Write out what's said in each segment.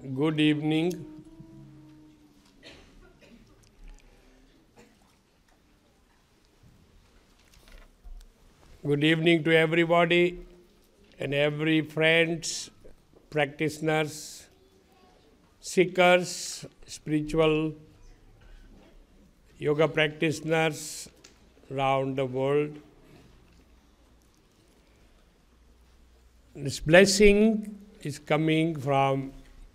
Good evening. Good evening to everybody and every friends, practitioners, seekers, spiritual yoga practitioners around the world. This blessing is coming from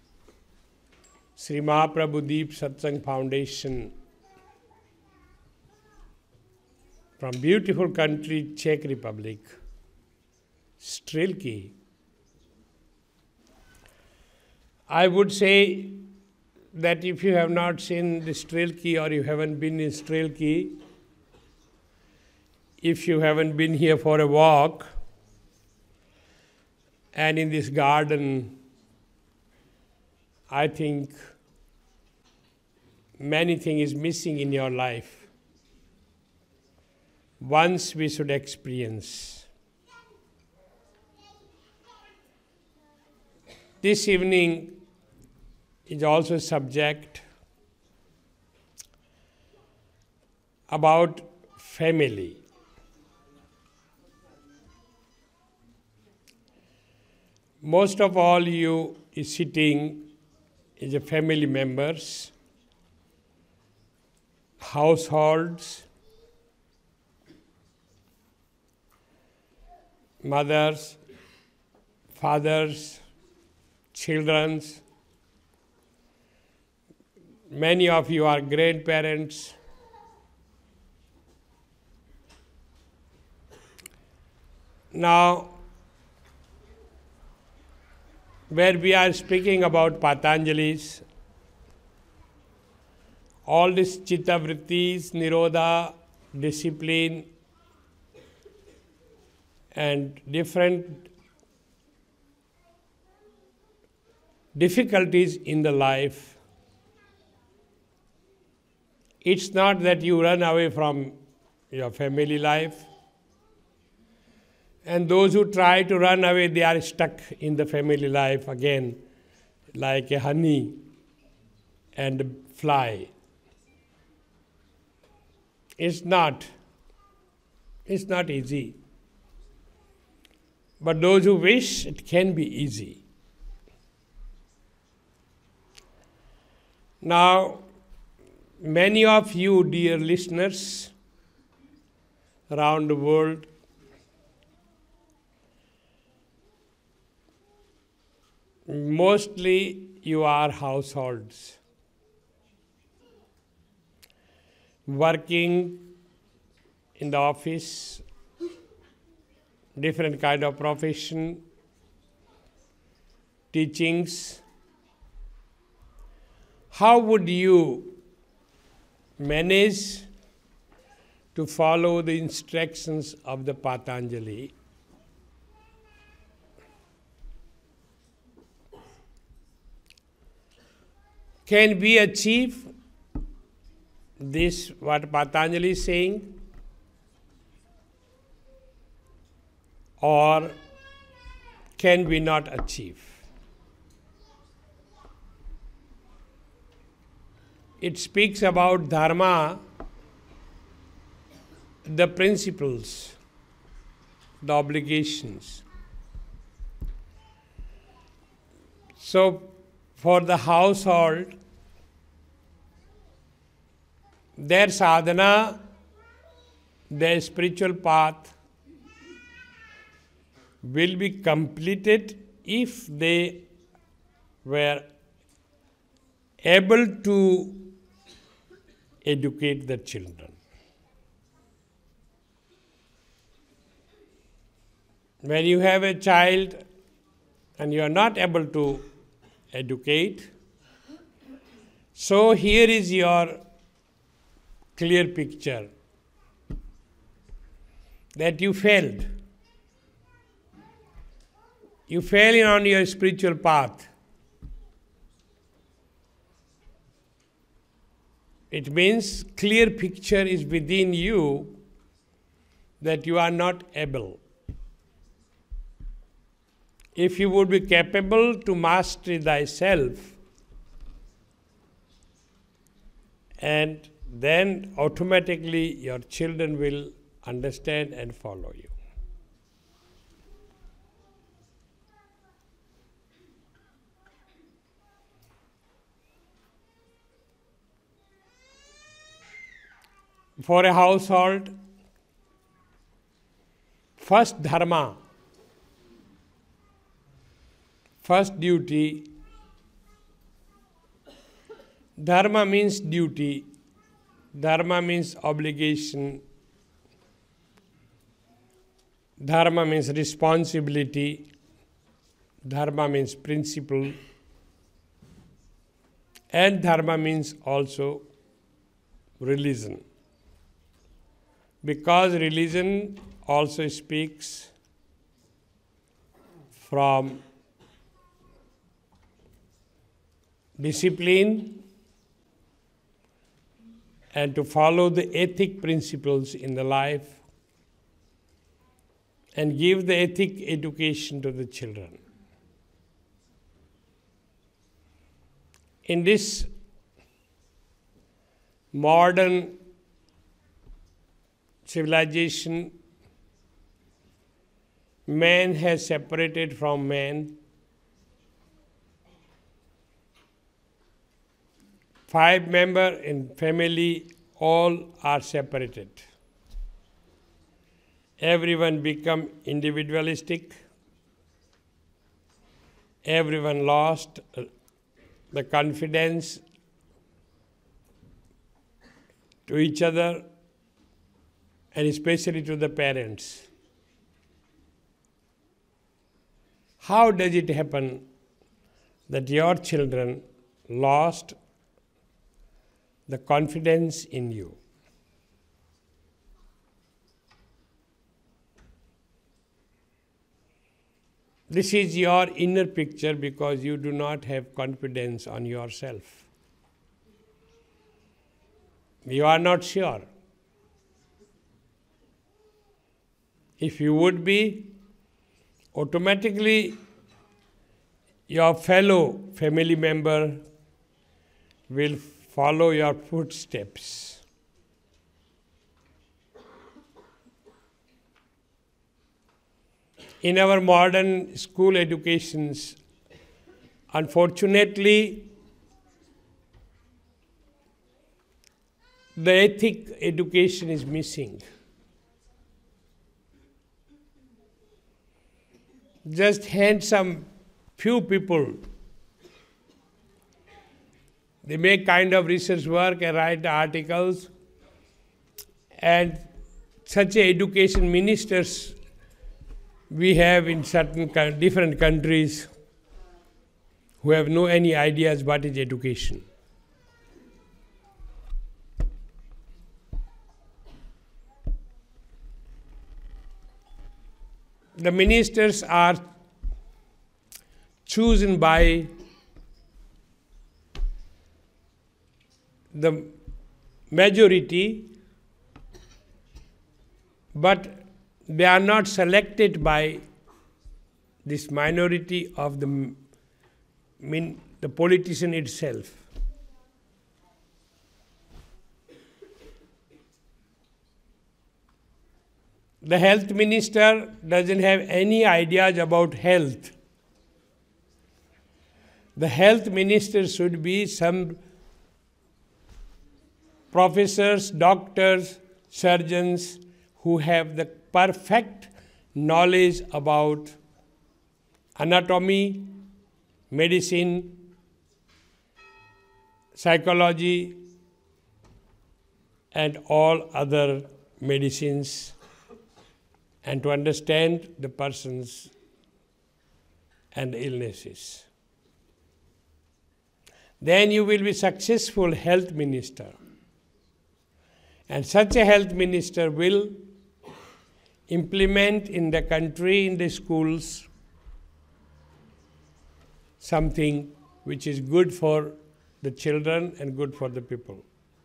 Sri Mahaprabhu Deep Satsang Foundation from beautiful country Czech Republic, Strelki. I would say that if you have not seen the Strelki or you haven't been in Strelki, if you haven't been here for a walk and in this garden, I think many things is missing in your life. Once we should experience. This evening is also a subject about family. Most of all you is sitting is a family members, households, mothers, fathers, children. Many of you are grandparents. Now, where we are speaking about Patanjali's, all these chitta vrittis, nirodha, discipline, and different difficulties in the life. It's not that you run away from your family life. And those who try to run away, they are stuck in the family life again, like a honey and a fly. It's not easy. But those who wish, it can be easy. Now, many of you, dear listeners, around the world, mostly you are households, working in the office, different kind of profession, teachings. How would you manage to follow the instructions of the Patanjali? Can we achieve this, what Patanjali is saying? Or can we not achieve? It speaks about dharma, the principles, the obligations. So, for the household, their sadhana, their spiritual path will be completed if they were able to educate the children. When you have a child and you are not able to educate, so here is your clear picture that you failed. You fail on your spiritual path. It means clear picture is within you that you are not able. If you would be capable to master thyself, and then automatically your children will understand and follow you. For a household, first dharma, first duty. Dharma means duty, dharma means obligation, dharma means responsibility, dharma means principle, and dharma means also religion. Because religion also speaks from discipline and to follow the ethic principles in the life and give the ethic education to the children. In this modern civilization, man has separated from man. 5 members in family, all are separated. Everyone become individualistic. Everyone lost the confidence to each other and especially to the parents. How does it happen that your children lost the confidence in you? This is your inner picture because you do not have confidence on yourself. You are not sure. If you would be, automatically your fellow family member will follow your footsteps. In our modern school educations, unfortunately, the ethic education is missing. Just hand some few people. They make kind of research work and write articles, and such education ministers we have in certain different countries who have no any ideas what is education. The ministers are chosen by the majority, but they are not selected by this minority of the politician itself. The health minister doesn't have any ideas about health. The health minister should be some professors, doctors, surgeons who have the perfect knowledge about anatomy, medicine, psychology, and all other medicines, and to understand the persons and illnesses. Then you will be successful health minister. And such a health minister will implement in the country, in the schools, something which is good for the children and good for the people.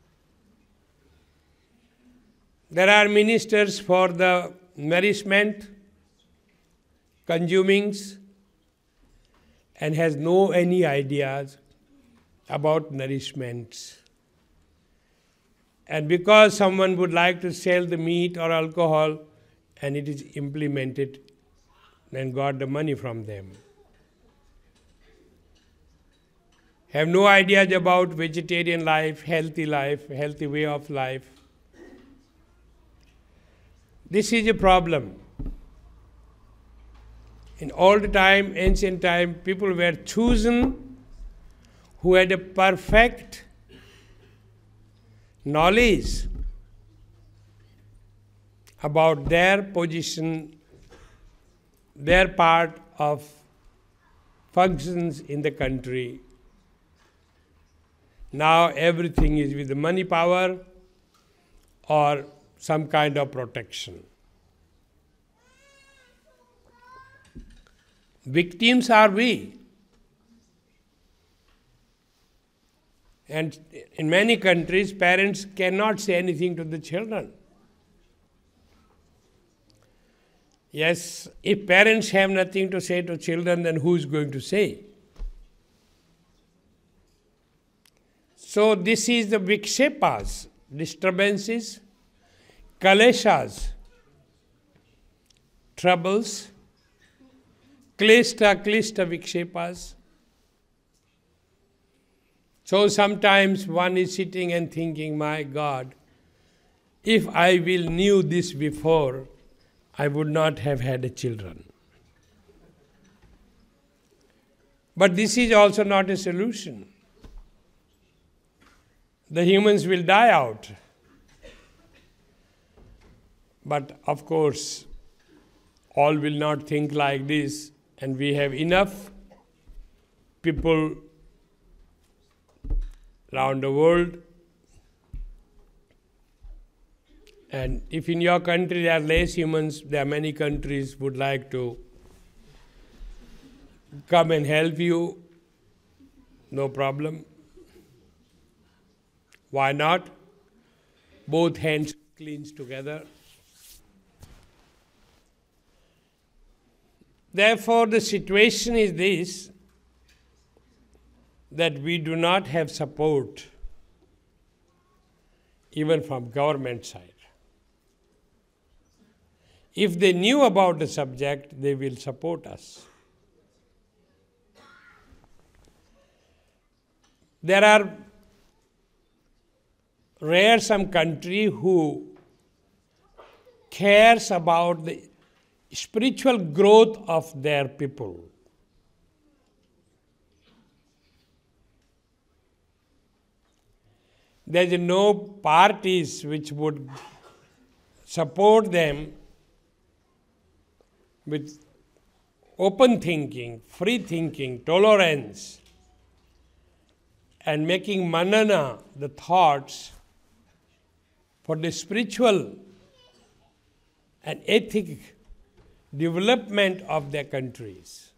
There are ministers for the nourishment, consumings, and has no any ideas about nourishments. And because someone would like to sell the meat or alcohol and it is implemented and got the money from them. Have no ideas about vegetarian life, healthy way of life. This is a problem. In old time, ancient time, people were chosen who had a perfect knowledge about their position, their part of functions in the country. Now everything is with the money power or some kind of protection. Victims are we. And in many countries, parents cannot say anything to the children. Yes, if parents have nothing to say to children, then who is going to say? So this is the vikshepas, disturbances, kaleshas, troubles, klishta vikshepas. So sometimes one is sitting and thinking, my God, if I will knew this before, I would not have had a children. But this is also not a solution. The humans will die out. But of course, all will not think like this, and we have enough people around the world. And if in your country there are less humans, there are many countries would like to come and help you, no problem. Why not? Both hands clenched together. Therefore, the situation is this, that we do not have support even from government side. If they knew about the subject, they will support us. There are rare some country who cares about the spiritual growth of their people. There is no parties which would support them with open thinking, free thinking, tolerance, and making manana, the thoughts, for the spiritual and ethic development of their countries.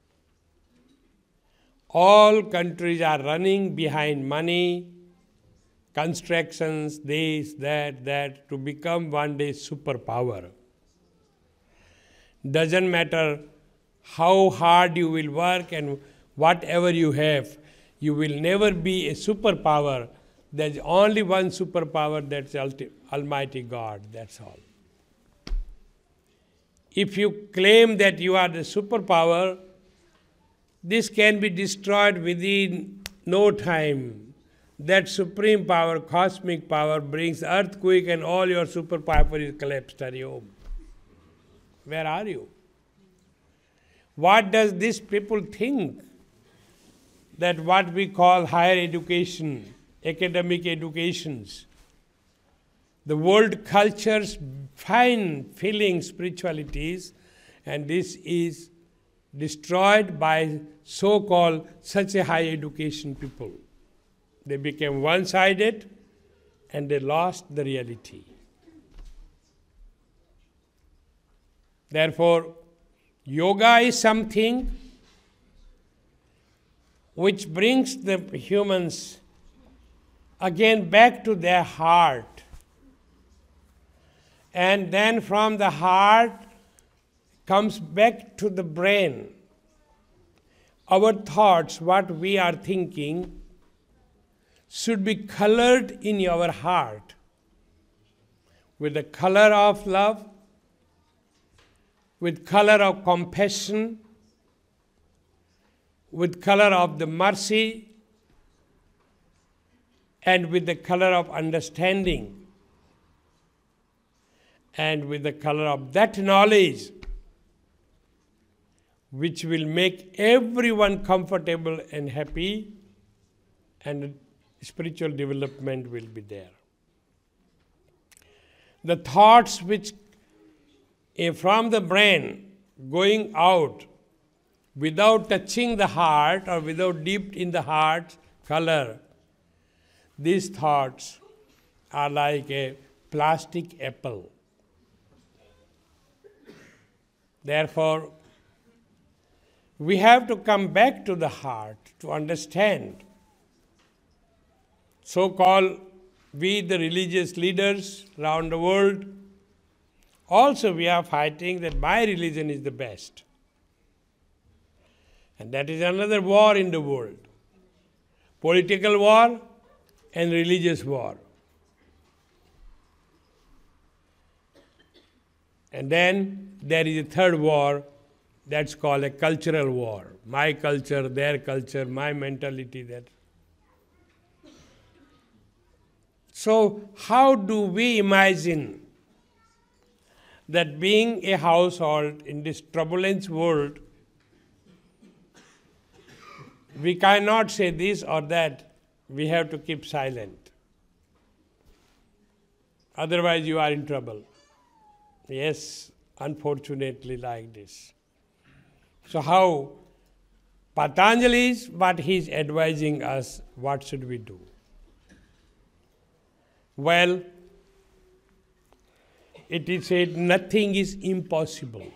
All countries are running behind money, constructions, this, that, to become one day superpower. Doesn't matter how hard you will work and whatever you have, you will never be a superpower. There's only one superpower, that's Almighty God, that's all. If you claim that you are the superpower, this can be destroyed within no time. That supreme power, cosmic power, brings earthquake and all your superpower is collapsed. Home. Where are you? What does these people think? That what we call higher education, academic educations, the world cultures fine feeling spiritualities, and this is destroyed by so-called such a high education people. They became one-sided and they lost the reality. Therefore, yoga is something which brings the humans again back to their heart. And then from the heart comes back to the brain. Our thoughts, what we are thinking, should be colored in our heart. with the color of love, with color of compassion, with color of the mercy, and with the color of understanding, and with the color of that knowledge which will make everyone comfortable and happy, and spiritual development will be there. The thoughts which from the brain going out without touching the heart or without deep in the heart color, these thoughts are like a plastic apple. Therefore, we have to come back to the heart to understand. So-called we, the religious leaders around the world, also we are fighting that my religion is the best. And that is another war in the world. Political war and religious war. And then there is a third war that's called a cultural war. My culture, their culture, my mentality, that. So how do we imagine that being a household in this turbulent world, we cannot say this or that, we have to keep silent. Otherwise you are in trouble. Yes, unfortunately like this. So how Patanjali is, but he is advising us, what should we do? Well, it is said nothing is impossible.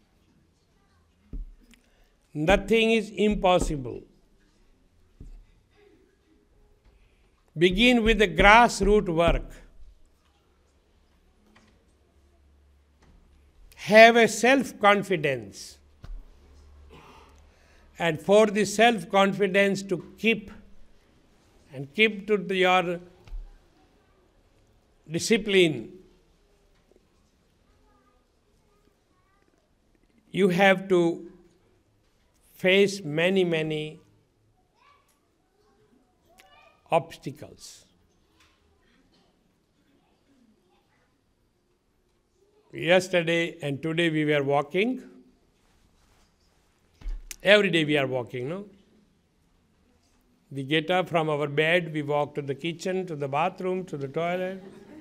Nothing is impossible. Begin with the grassroots work. Have a self-confidence. And for the self-confidence to keep to your discipline, you have to face many obstacles. Yesterday and today we were walking. Every day we are walking, no? We get up from our bed, we walk to the kitchen, to the bathroom, to the toilet,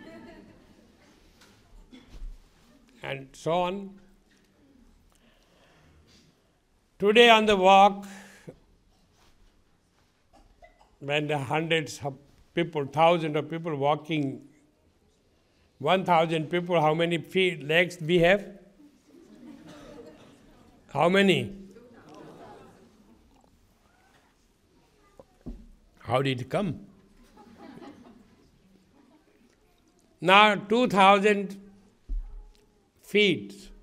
and so on. Today on the walk, when the hundreds of people, thousands of people walking, 1,000 people, how many feet, legs we have? How many? How did it come? Now 2,000 feet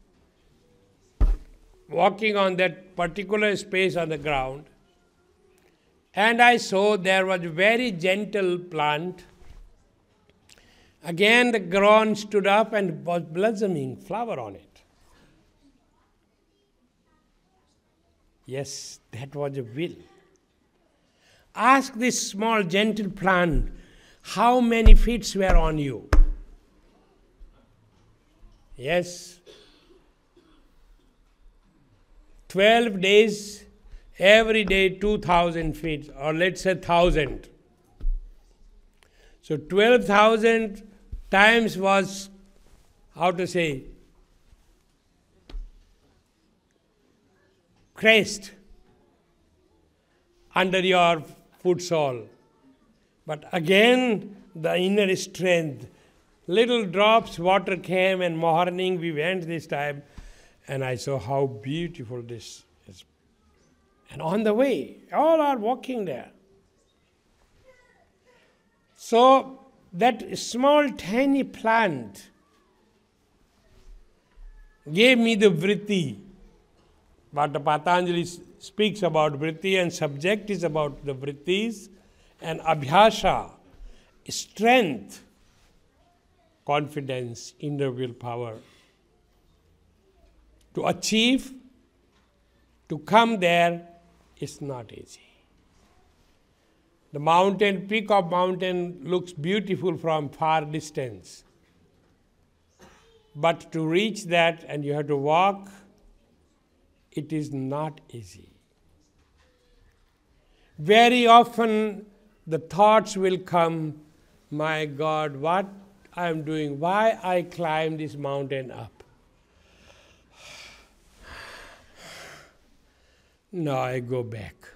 walking on that particular space on the ground, and I saw there was a very gentle plant. Again the ground stood up and was blossoming flower on it. Yes, that was a will. Ask this small gentle plant, how many feet were on you? Yes. 12 days, every day 2,000 feet, or let's say 1,000. So 12,000 times was, how to say, crest under your foot sole. But again, the inner strength, little drops, water came, and morning we went this time, and I saw how beautiful this is. And on the way, all are walking there. So that small tiny plant gave me the vritti. But the Patanjali speaks about vritti, and subject is about the vrittis, and abhyasa, strength. confidence, inner willpower. To achieve, to come there, is not easy. The mountain, peak of mountain looks beautiful from far distance. But to reach that and you have to walk, it is not easy. Very often the thoughts will come, my God, what I am doing, why I climb this mountain up. Now I go back.